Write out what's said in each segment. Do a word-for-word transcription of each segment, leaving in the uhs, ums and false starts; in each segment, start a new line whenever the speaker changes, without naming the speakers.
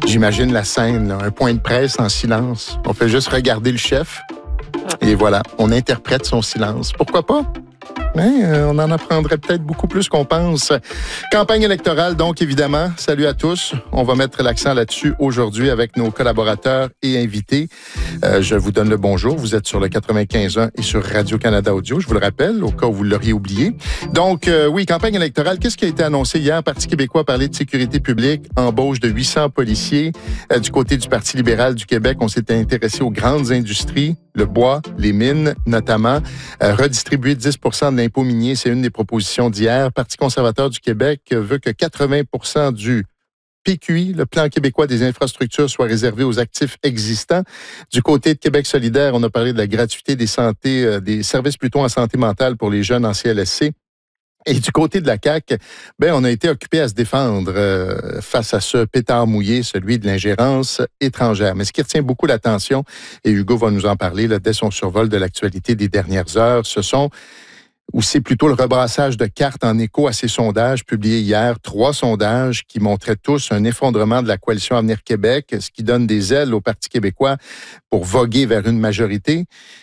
J'imagine la scène, là, un point de presse en silence. On fait juste regarder le chef et voilà, on interprète son silence. Pourquoi pas? Mais, euh, on en apprendrait peut-être beaucoup plus qu'on pense. Campagne électorale, donc, évidemment. Salut à tous. On va mettre l'accent là-dessus aujourd'hui avec nos collaborateurs et invités. Euh, je vous donne le bonjour. Vous êtes sur le quatre-vingt-quinze un et sur Radio-Canada Audio, je vous le rappelle, au cas où vous l'auriez oublié. Donc, euh, oui, campagne électorale. Qu'est-ce qui a été annoncé hier? Parti québécois a parlé de sécurité publique, embauche de huit cents policiers. Euh, du côté du Parti libéral du Québec, on s'était intéressé aux grandes industries, le bois, les mines notamment. Euh, redistribuer dix pour cent de l'impôt minier, c'est une des propositions d'hier. Parti conservateur du Québec veut que quatre-vingts pour cent du P Q I, le plan québécois des infrastructures, soit réservé aux actifs existants. Du côté de Québec solidaire, on a parlé de la gratuité des santé, euh, des services plutôt en santé mentale pour les jeunes en C L S C. Et du côté de la C A Q, ben on a été occupé à se défendre euh, face à ce pétard mouillé, celui de l'ingérence étrangère. Mais ce qui retient beaucoup l'attention, et Hugo va nous en parler là, dès son survol de l'actualité des dernières heures, ce sont ou c'est plutôt le rebrassage de cartes en écho à ces sondages publiés hier. Trois sondages qui montraient tous un effondrement de la coalition Avenir Québec, ce qui donne des ailes au Parti québécois pour voguer vers une majorité.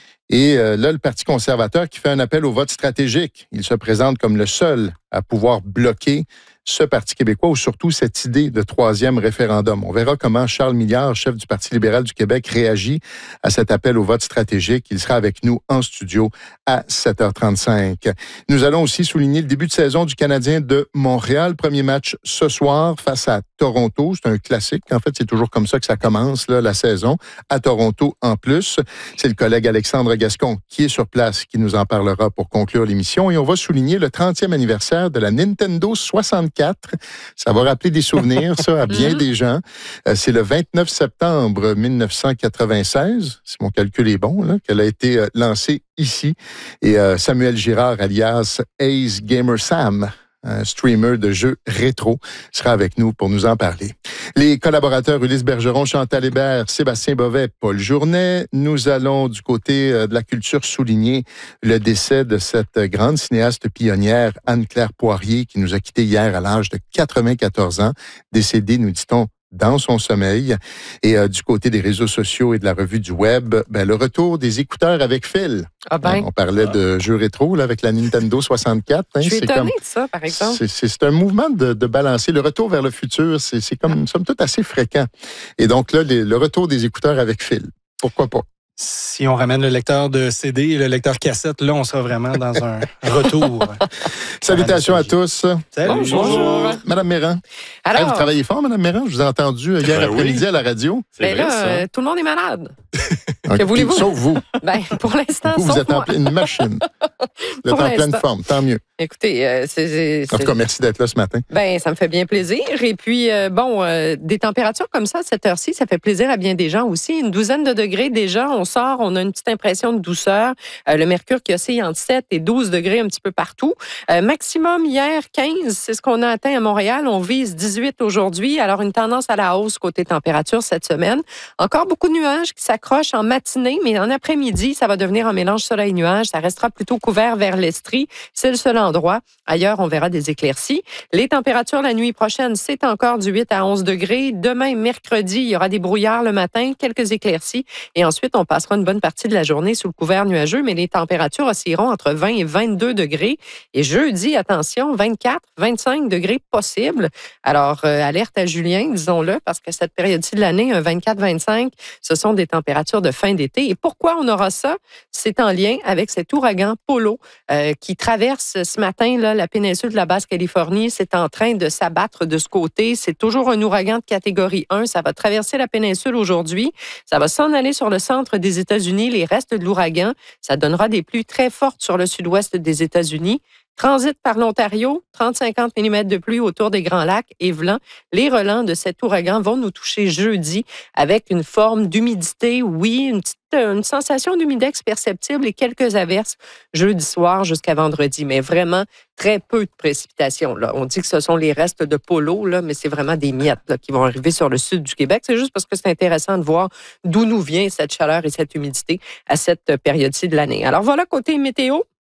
Et euh, là, le Parti conservateur qui fait un appel au vote stratégique. Il se présente comme le seul à pouvoir bloquer ce Parti québécois ou surtout cette idée de troisième référendum. On verra comment Charles Milliard, chef du Parti libéral du Québec, réagit à cet appel au vote stratégique. Il sera avec nous en studio à sept heures trente-cinq. Nous allons aussi souligner le début de saison du Canadien de Montréal. Premier match ce soir face à Toronto. C'est un classique. En fait, c'est toujours comme ça que ça commence, là, la saison, à Toronto en plus. C'est le collègue Alexandre Gascon qui est sur place, qui nous en parlera pour conclure l'émission. Et on va souligner le trentième anniversaire de la Nintendo soixante-quatre. Ça va rappeler des souvenirs, ça, à bien des gens. Euh, c'est le vingt-neuf septembre mille neuf cent quatre-vingt-seize, si mon calcul est bon, là, qu'elle a été euh, lancée ici. Et euh, Samuel Girard, alias Ace Gamer Sam, un streamer de jeux rétro, sera avec nous pour nous en parler. Les collaborateurs Ulysse Bergeron, Chantal Hébert, Sébastien Bovet, Paul Journet. Nous allons du côté de la culture souligner le décès de cette grande cinéaste pionnière, Anne-Claire Poirier, qui nous a quittés hier à l'âge de quatre-vingt-quatorze ans, décédée, nous dit-on, dans son sommeil. Et euh, du côté des réseaux sociaux et de la revue du web, ben, le retour des écouteurs avec fil.
Ah ben.
On parlait de jeux rétro là, avec la Nintendo soixante-quatre. Hein,
Je suis
c'est
étonnée
comme,
de ça, par exemple.
C'est, c'est, c'est un mouvement de, de balancer. Le retour vers le futur, c'est, c'est comme, somme toute, assez fréquent. Et donc là, les, le retour des écouteurs avec fil. Pourquoi pas?
Si on ramène le lecteur de C D et le lecteur cassette, là, on sera vraiment dans un retour.
Salutations à tous.
Salut.
Bonjour. Bonjour.
Madame Méran.
Alors,
hey, vous travaillez fort, Madame Méran? Je vous ai entendu hier
ben
après-midi
oui.
à la radio.
C'est
ben
vrai,
là,
ça.
euh, tout le monde est malade.
Okay.
Que voulez-vous?
Sauf vous.
Ben, pour l'instant,
Vous, vous
sauf
êtes en
moi.
pleine machine. Vous êtes
Pour
en pleine
l'instant.
forme, tant mieux.
Écoutez, euh, c'est, c'est,
En tout cas, merci d'être là ce matin.
ben, ça me fait bien plaisir. Et puis, euh, bon, euh, des températures comme ça, à cette heure-ci, ça fait plaisir à bien des gens aussi. Une douzaine de degrés déjà, on sort, on a une petite impression de douceur. Euh, le mercure qui oscille entre sept et douze degrés un petit peu partout. Euh, maximum hier, quinze, c'est ce qu'on a atteint à Montréal. On vise dix-huit aujourd'hui. Alors, une tendance à la hausse côté température cette semaine. Encore beaucoup de nuages qui s'accrochent en matinée, mais en après-midi, ça va devenir un mélange soleil-nuage. Ça restera plutôt couvert vers l'Estrie. C'est le seul endroit. Ailleurs, on verra des éclaircies. Les températures la nuit prochaine, c'est encore du huit à onze degrés. Demain, mercredi, il y aura des brouillards le matin, quelques éclaircies. Et ensuite, on passera une bonne partie de la journée sous le couvert nuageux, mais les températures oscilleront entre vingt et vingt-deux degrés. Et jeudi, attention, vingt-quatre, vingt-cinq degrés possibles. Alors, euh, alerte à Julien, disons-le, parce que cette période-ci de l'année, un vingt-quatre vingt-cinq, ce sont des températures de fin d'été. Et pourquoi on aura ça? C'est en lien avec cet ouragan Polo euh, qui traverse ce matin là, la péninsule de la Basse-Californie. C'est en train de s'abattre de ce côté. C'est toujours un ouragan de catégorie un. Ça va traverser la péninsule aujourd'hui. Ça va s'en aller sur le centre des États-Unis, les restes de l'ouragan. Ça donnera des pluies très fortes sur le sud-ouest des États-Unis. Transit par l'Ontario, trente à cinquante millimètres de pluie autour des Grands Lacs et Vlan. Les relents de cet ouragan vont nous toucher jeudi avec une forme d'humidité, oui, une petite une sensation d'humidex perceptible et quelques averses jeudi soir jusqu'à vendredi, mais vraiment très peu de précipitations. Là. On dit que ce sont les restes de polo, là, mais c'est vraiment des miettes là, qui vont arriver sur le sud du Québec. C'est juste parce que c'est intéressant de voir d'où nous vient cette chaleur et cette humidité à cette période-ci de l'année. Alors voilà, côté météo.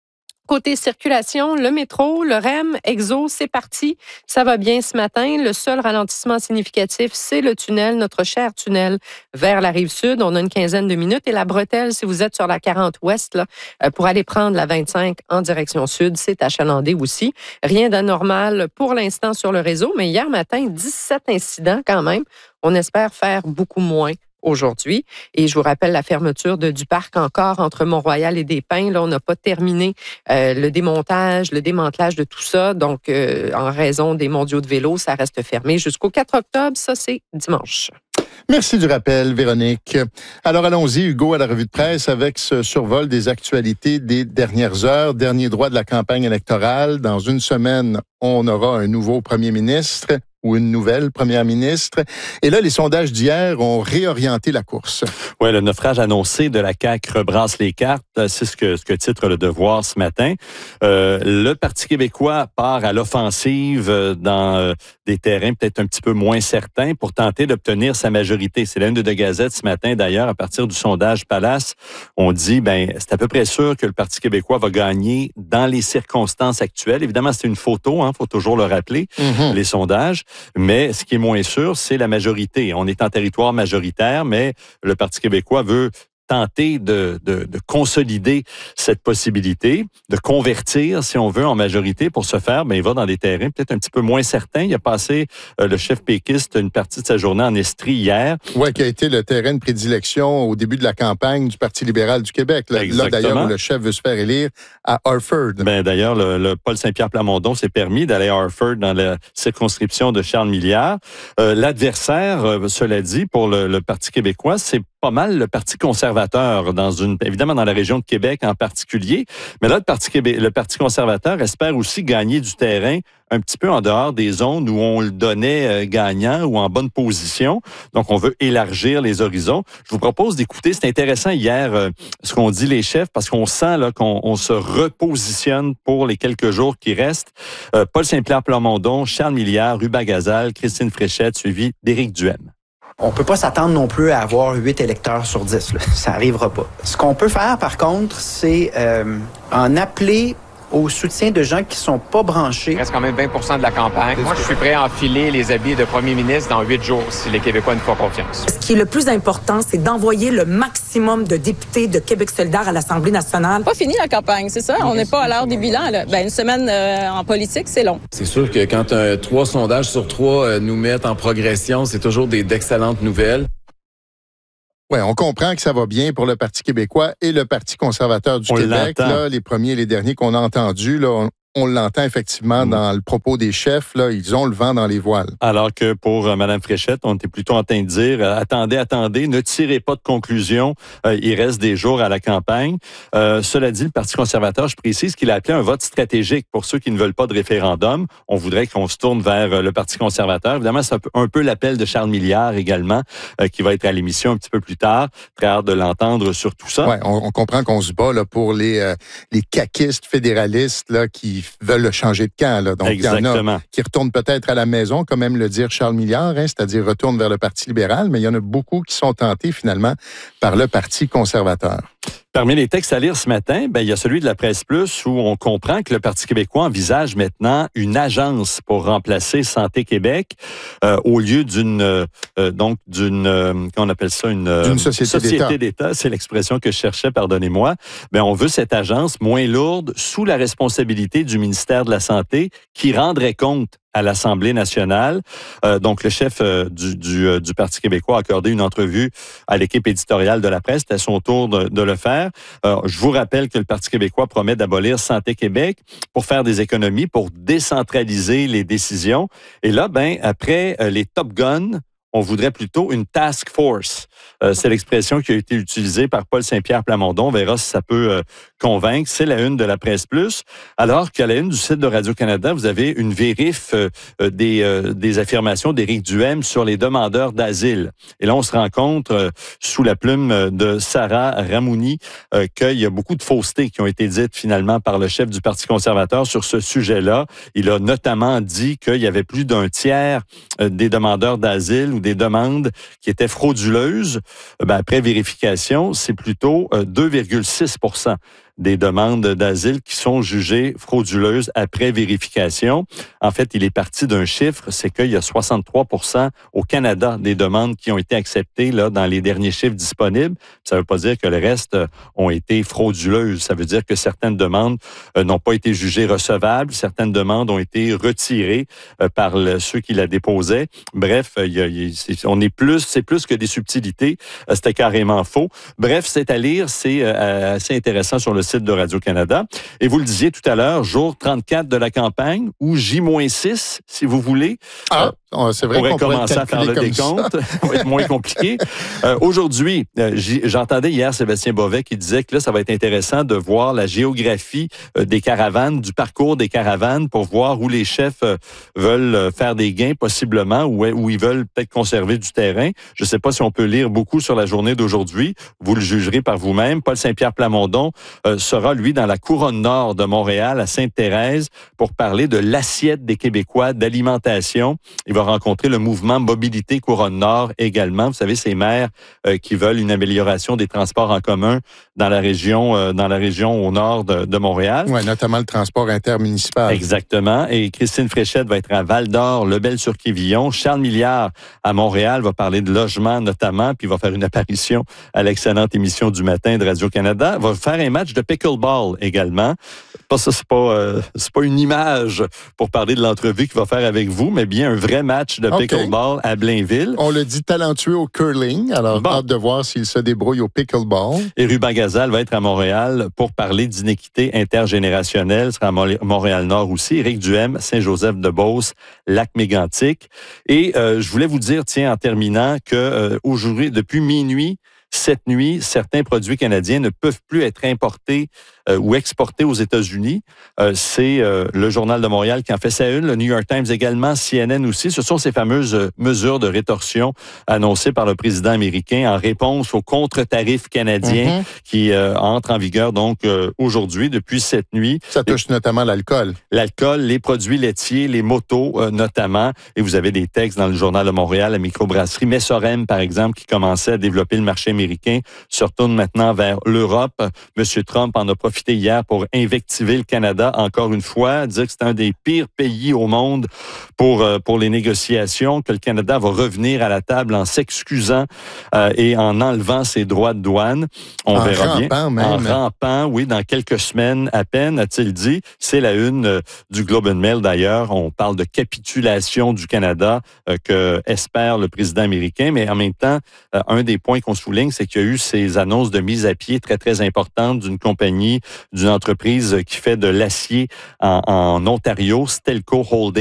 Côté circulation, le métro, le R E M, Exo, c'est parti. Ça va bien ce matin. Le seul ralentissement significatif, c'est le tunnel, notre cher tunnel vers la rive sud. On a une quinzaine de minutes. Et la bretelle, si vous êtes sur la quarante ouest, là, pour aller prendre la vingt-cinq en direction sud, c'est achalandé aussi. Rien d'anormal pour l'instant sur le réseau, mais hier matin, dix-sept incidents quand même. On espère faire beaucoup moins aujourd'hui. Et je vous rappelle la fermeture de, du parc encore entre Mont-Royal et Des-Pins. Là, on n'a pas terminé euh, le démontage, le démantelage de tout ça. Donc, euh, en raison des mondiaux de vélo, ça reste fermé jusqu'au quatre octobre. Ça, c'est dimanche.
Merci du rappel, Véronique. Alors, allons-y, Hugo, à la revue de presse avec ce survol des actualités des dernières heures. Dernier droit de la campagne électorale. Dans une semaine, on aura un nouveau premier ministre ou une nouvelle première ministre. Et là, les sondages d'hier ont réorienté la course.
Oui, le naufrage annoncé de la C A Q rebrasse les cartes. C'est ce que, ce que titre Le Devoir ce matin. Euh, le Parti québécois part à l'offensive dans euh, des terrains peut-être un petit peu moins certains pour tenter d'obtenir sa majorité. C'est la une de De Gazette ce matin, d'ailleurs, à partir du sondage Palace. On dit, ben c'est à peu près sûr que le Parti québécois va gagner dans les circonstances actuelles. Évidemment, c'est une photo, hein, faut toujours le rappeler, mm-hmm. les sondages. Mais ce qui est moins sûr, c'est la majorité. On est en territoire majoritaire, mais le Parti québécois veut tenter de, de, de consolider cette possibilité, de convertir, si on veut, en majorité. Pour ce faire, ben, il va dans des terrains peut-être un petit peu moins certains. Il a passé euh, le chef péquiste une partie de sa journée en Estrie hier.
Oui, qui a été le terrain de prédilection au début de la campagne du Parti libéral du Québec. Là, là d'ailleurs, où le chef veut se faire élire à Harford.
Ben, d'ailleurs, le, le Paul Saint-Pierre Plamondon s'est permis d'aller à Harford dans la circonscription de Charles Milliard. Euh, l'adversaire, euh, cela dit, pour le, le Parti québécois, c'est pas mal le Parti conservateur, dans une, évidemment dans la région de Québec en particulier. Mais là, le Parti, Québec, le Parti conservateur espère aussi gagner du terrain un petit peu en dehors des zones où on le donnait euh, gagnant ou en bonne position. Donc, on veut élargir les horizons. Je vous propose d'écouter, c'est intéressant hier, euh, ce qu'ont dit les chefs, parce qu'on sent là qu'on on se repositionne pour les quelques jours qui restent. Euh, Paul Saint-Pierre Plamondon, Charles Milliard, Ruba Gazal, Christine Fréchette, suivi d'Éric Duhaime.
On peut pas s'attendre non plus à avoir huit électeurs sur dix. Là. Ça arrivera pas. Ce qu'on peut faire, par contre, c'est euh, en appeler au soutien de gens qui sont pas branchés.
Il reste quand même vingt pour cent de la campagne. Moi, je suis prêt à enfiler les habits de premier ministre dans huit jours si les Québécois nous font confiance.
Ce qui est le plus important, c'est d'envoyer le maximum de députés de Québec solidaire à l'Assemblée nationale.
Pas fini la campagne, c'est ça? On n'est pas à l'heure des bilans. Là. Ben, une semaine euh, en politique, c'est long.
C'est sûr que quand euh, trois sondages sur trois euh, nous mettent en progression, c'est toujours des, d'excellentes nouvelles.
Oui, on comprend que ça va bien pour le Parti québécois et le Parti conservateur du
on
Québec. Là, les premiers et les derniers qu'on a entendus, là, on, on l'entend effectivement mmh. dans le propos des chefs. Là, ils ont le vent dans les voiles.
Alors que pour euh, Mme Fréchette, on était plutôt en train de dire euh, attendez, attendez, ne tirez pas de conclusion. Euh, il reste des jours à la campagne. Euh, cela dit, le Parti conservateur, je précise qu'il a appelé un vote stratégique pour ceux qui ne veulent pas de référendum. On voudrait qu'on se tourne vers euh, le Parti conservateur. Évidemment, c'est un peu, un peu l'appel de Charles Milliard également, euh, qui va être à l'émission un petit peu plus tard. Très hâte de l'entendre sur tout ça.
Oui, on, on comprend qu'on se bat là, pour les, euh, les caquistes fédéralistes là, qui veulent changer de camp. Là. Donc,
exactement.
Il y en a qui retournent peut-être à la maison, comme aime le dire Charles Milliard, hein, c'est-à-dire retournent vers le Parti libéral, mais il y en a beaucoup qui sont tentés finalement par le Parti conservateur.
Parmi les textes à lire ce matin, ben, il y a celui de la Presse Plus où on comprend que le Parti québécois envisage maintenant une agence pour remplacer Santé Québec euh, au lieu d'une euh, donc d'une euh, comment on appelle ça une euh,
d'une société,
société
d'État.
d'État, c'est l'expression que je cherchais, pardonnez-moi. Ben on veut cette agence moins lourde sous la responsabilité du ministère de la Santé qui rendrait compte à l'Assemblée nationale. Euh, donc, le chef euh, du, du, euh, du Parti québécois a accordé une entrevue à l'équipe éditoriale de la presse. C'était à son tour de, de le faire. Euh, je vous rappelle que le Parti québécois promet d'abolir Santé Québec pour faire des économies, pour décentraliser les décisions. Et là, ben après euh, les Top Guns, on voudrait plutôt une task force. Euh, c'est l'expression qui a été utilisée par Paul Saint-Pierre Plamondon. On verra si ça peut euh, convaincre. C'est la une de la Presse Plus. Alors qu'à la une du site de Radio-Canada, vous avez une vérif euh, des, euh, des affirmations d'Éric Duhaime sur les demandeurs d'asile. Et là, on se rend compte, euh, sous la plume de Sarah Ramouni, euh, qu'il y a beaucoup de faussetés qui ont été dites finalement par le chef du Parti conservateur sur ce sujet-là. Il a notamment dit qu'il y avait plus d'un tiers euh, des demandeurs d'asile ou des demandes qui étaient frauduleuses. Ben, après vérification, c'est plutôt euh, deux virgule six pour cent. des demandes d'asile qui sont jugées frauduleuses après vérification. En fait, il est parti d'un chiffre, c'est qu'il y a soixante-trois pour cent au Canada des demandes qui ont été acceptées là, dans les derniers chiffres disponibles. Ça ne veut pas dire que le reste ont été frauduleuses. Ça veut dire que certaines demandes euh, n'ont pas été jugées recevables, certaines demandes ont été retirées euh, par le, ceux qui la déposaient. Bref, il y a, il y a, c'est, on est plus, c'est plus que des subtilités. Euh, c'était carrément faux. Bref, c'est à lire, c'est euh, assez intéressant sur le site de Radio-Canada. Et vous le disiez tout à l'heure, jour trente-quatre de la campagne, ou J six, si vous voulez.
Ah, euh, c'est vrai
on pourrait
qu'on
commencer
pourrait
à faire le décompte. Ça va être moins compliqué. Euh, aujourd'hui, euh, j'entendais hier Sébastien Bovet qui disait que là, ça va être intéressant de voir la géographie euh, des caravanes, du parcours des caravanes pour voir où les chefs euh, veulent euh, faire des gains possiblement, ou où ils veulent peut-être conserver du terrain. Je ne sais pas si on peut lire beaucoup sur la journée d'aujourd'hui. Vous le jugerez par vous-même. Paul Saint-Pierre Plamondon euh, sera, lui, dans la couronne nord de Montréal, à Sainte-Thérèse, pour parler de l'assiette des Québécois d'alimentation. Il va rencontrer le mouvement Mobilité Couronne Nord également. Vous savez, ces maires euh, qui veulent une amélioration des transports en commun dans la région, euh, dans la région au nord de, de Montréal.
Oui, notamment le transport intermunicipal.
Exactement. Et Christine Fréchette va être à Val-d'Or, Lebel-sur-Quévillon. Charles Milliard à Montréal va parler de logement notamment, puis va faire une apparition à l'excellente émission du matin de Radio-Canada. Va faire un match de pickleball également. Pas ça, c'est pas, euh, c'est pas une image pour parler de l'entrevue qu'il va faire avec vous, mais bien un vrai match de
okay.
pickleball à Blainville.
On le dit talentueux au curling, alors bon. Hâte de voir s'il se débrouille au pickleball.
Et Ruben Gazal va être à Montréal pour parler d'inéquité intergénérationnelle. Il sera à Montréal-Nord aussi. Éric Duhem, Saint-Joseph-de-Beauce, Lac-Mégantic. Et euh, je voulais vous dire, tiens, en terminant, que euh, aujourd'hui, depuis minuit, cette nuit, certains produits canadiens ne peuvent plus être importés euh, ou exportés aux États-Unis. Euh, c'est euh, le Journal de Montréal qui en fait sa une, le New York Times également, C N N aussi. Ce sont ces fameuses euh, mesures de rétorsion annoncées par le président américain en réponse aux contre-tarifs canadiens mm-hmm. qui euh, entrent en vigueur donc euh, aujourd'hui, depuis cette nuit.
Ça touche Et, notamment l'alcool.
L'alcool, les produits laitiers, les motos euh, notamment. Et vous avez des textes dans le Journal de Montréal, la microbrasserie Messorem, par exemple, qui commençait à développer le marché américain, se retourne maintenant vers l'Europe. Monsieur Trump en a profité hier pour invectiver le Canada encore une fois, dire que c'est un des pires pays au monde pour, euh, pour les négociations, que le Canada va revenir à la table en s'excusant euh, et en enlevant ses droits de douane. On
en
verra
rampant,
bien.
Même.
En rampant, oui, dans quelques semaines à peine, a-t-il dit. C'est la une euh, du Globe and Mail d'ailleurs. On parle de capitulation du Canada euh, que espère le président américain, mais en même temps, euh, un des points qu'on souligne, c'est qu'il y a eu ces annonces de mise à pied très, très importantes d'une compagnie, d'une entreprise qui fait de l'acier en, en Ontario, Stelco Holdings.